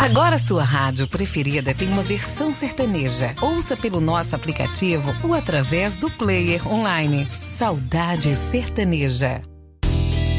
Agora sua rádio preferida tem uma versão sertaneja. Ouça pelo nosso aplicativo ou através do player online. Saudade Sertaneja.